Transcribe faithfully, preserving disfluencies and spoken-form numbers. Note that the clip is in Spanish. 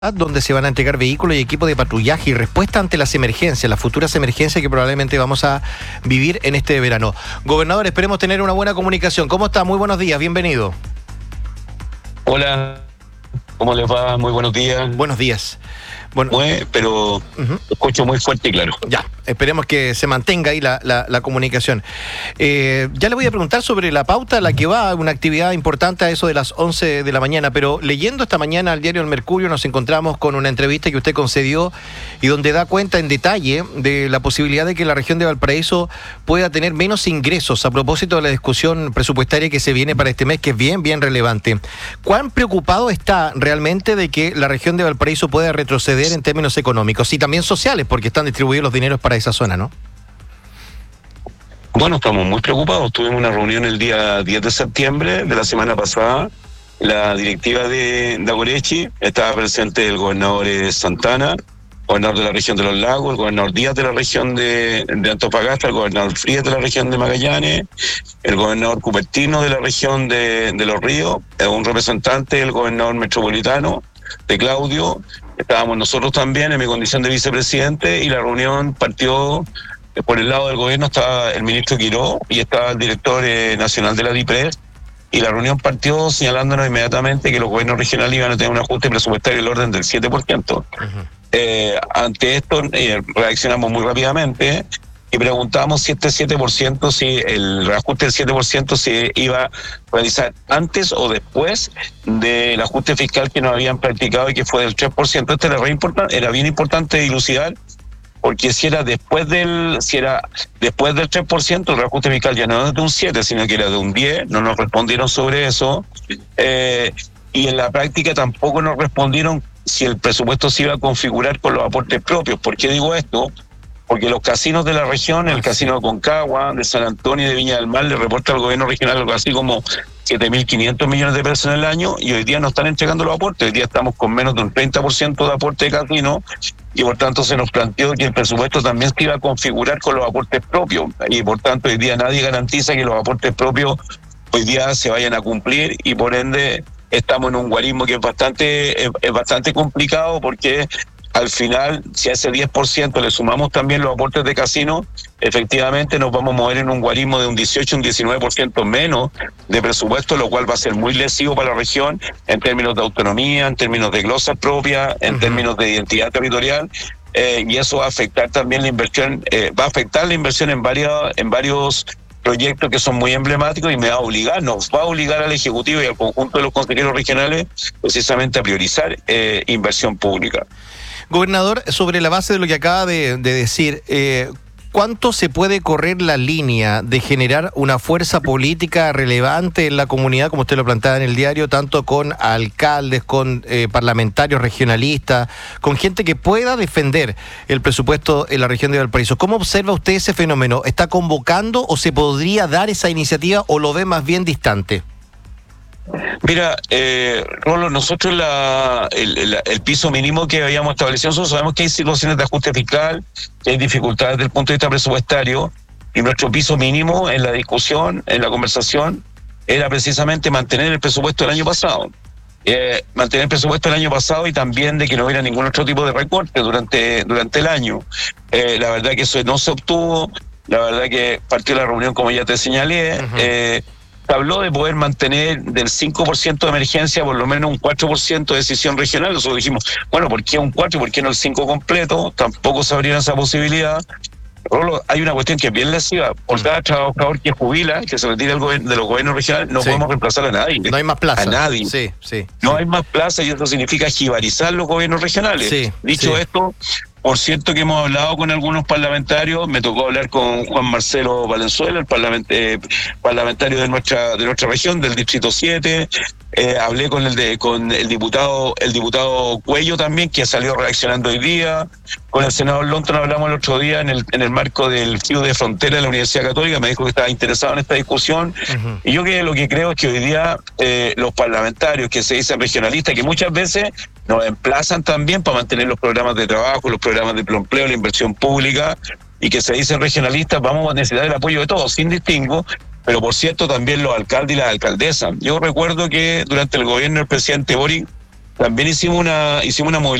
donde se van a entregar vehículos y equipos de patrullaje y respuesta ante las emergencias, las futuras emergencias que probablemente vamos a vivir en este verano. Gobernador, esperemos tener una buena comunicación. ¿Cómo está? Muy buenos días, bienvenido. Hola, ¿cómo les va? Muy buenos días. Buenos días. Bueno, muy, pero uh-huh. escucho muy fuerte y claro. Ya, esperemos que se mantenga ahí la, la, la comunicación. Eh, ya le voy a preguntar sobre la pauta a la que va una actividad importante a eso de las once de la mañana, pero leyendo esta mañana al diario El Mercurio nos encontramos con una entrevista que usted concedió y donde da cuenta en detalle de la posibilidad de que la región de Valparaíso pueda tener menos ingresos a propósito de la discusión presupuestaria que se viene para este mes, que es bien, bien relevante. ¿Cuán preocupado está realmente de que la región de Valparaíso pueda retroceder en términos económicos y también sociales, porque están distribuidos los dineros para esa zona, ¿no? Bueno, estamos muy preocupados. Tuvimos una reunión el día diez de septiembre de la semana pasada. La directiva de, de Agorechi, estaba presente el gobernador Santana, el gobernador de la región de los Lagos, el gobernador Díaz de la región de, de Antofagasta, el gobernador Frías de la región de Magallanes, el gobernador Cupertino de la región de, de Los Ríos, un representante del gobernador metropolitano de Claudio. Estábamos nosotros también en mi condición de vicepresidente y la reunión partió por el lado del gobierno. Estaba el ministro Quiró y estaba el director eh, nacional de la DIPRES, y la reunión partió señalándonos inmediatamente que los gobiernos regionales iban a tener un ajuste presupuestario del orden del siete por ciento. Uh-huh. Eh, ante esto eh, reaccionamos muy rápidamente y preguntamos si este siete por ciento, si el reajuste del siete por ciento se iba a realizar antes o después del ajuste fiscal que nos habían practicado y que fue del tres por ciento. Esto era, re importante, era bien importante dilucidar, porque si era después del si era después del tres por ciento, el reajuste fiscal ya no era de un siete, sino que era de un diez, no nos respondieron sobre eso, eh, y en la práctica tampoco nos respondieron si el presupuesto se iba a configurar con los aportes propios. ¿Por qué digo esto? Porque los casinos de la región, el casino de Concagua, de San Antonio y de Viña del Mar, le reporta al gobierno regional algo así como siete mil quinientos millones de pesos en el año, y hoy día no están entregando los aportes. Hoy día estamos con menos de un treinta por ciento de aporte de casino, y por tanto se nos planteó que el presupuesto también se iba a configurar con los aportes propios, y por tanto hoy día nadie garantiza que los aportes propios hoy día se vayan a cumplir, y por ende estamos en un guarismo que es bastante, es, es bastante complicado, porque al final, si a ese diez por ciento le sumamos también los aportes de casino, efectivamente nos vamos a mover en un guarismo de un dieciocho, un diecinueve por ciento menos de presupuesto, lo cual va a ser muy lesivo para la región en términos de autonomía, en términos de glosas propias, en uh-huh. términos de identidad territorial, eh, y eso va a afectar también la inversión, eh, va a afectar la inversión en varios, en varios proyectos que son muy emblemáticos, y me va a obligar, nos va a obligar al Ejecutivo y al conjunto de los consejeros regionales precisamente a priorizar eh, inversión pública. Gobernador, sobre la base de lo que acaba de, de decir, eh, ¿cuánto se puede correr la línea de generar una fuerza política relevante en la comunidad, como usted lo planteaba en el diario, tanto con alcaldes, con eh, parlamentarios regionalistas, con gente que pueda defender el presupuesto en la región de Valparaíso? ¿Cómo observa usted ese fenómeno? ¿Está convocando o se podría dar esa iniciativa, o lo ve más bien distante? Mira, eh, Rolo, nosotros la, el, el, el piso mínimo que habíamos establecido, nosotros sabemos que hay situaciones de ajuste fiscal, que hay dificultades desde el punto de vista presupuestario, y nuestro piso mínimo en la discusión, en la conversación, era precisamente mantener el presupuesto del año pasado. Eh, mantener el presupuesto del año pasado, y también de que no hubiera ningún otro tipo de recorte durante, durante el año. Eh, la verdad que eso no se obtuvo, la verdad que partió la reunión, como ya te señalé, uh-huh. eh, habló de poder mantener del cinco por ciento de emergencia por lo menos un cuatro por ciento de decisión regional. Nosotros dijimos, bueno, ¿por qué un cuatro? ¿Por qué no el cinco completo? Tampoco se abrieron esa posibilidad. Rolo, hay una cuestión que es bien lesiva. Por cada trabajador que jubila, que se retira del gober- de los gobiernos regionales, no sí. podemos reemplazar a nadie. No hay más plaza. A nadie. Sí, sí, no sí. hay más plaza, y eso significa jibarizar los gobiernos regionales. Sí, Dicho sí. esto, por cierto que hemos hablado con algunos parlamentarios, me tocó hablar con Juan Marcelo Valenzuela, el parlament- eh, parlamentario de nuestra de nuestra región, del Distrito siete, eh, hablé con el de con el diputado el diputado Cuello también, que salió reaccionando hoy día, con el senador Lonton hablamos el otro día en el en el marco del F I U de Frontera de la Universidad Católica, me dijo que estaba interesado en esta discusión, uh-huh. y yo que lo que creo es que hoy día eh, los parlamentarios que se dicen regionalistas, que muchas veces nos emplazan también para mantener los programas de trabajo, los programas de empleo, la inversión pública, y que se dicen regionalistas, vamos a necesitar el apoyo de todos, sin distingo, pero por cierto también los alcaldes y las alcaldesas. Yo recuerdo que durante el gobierno del presidente Boric También hicimos una, hicimos una movilización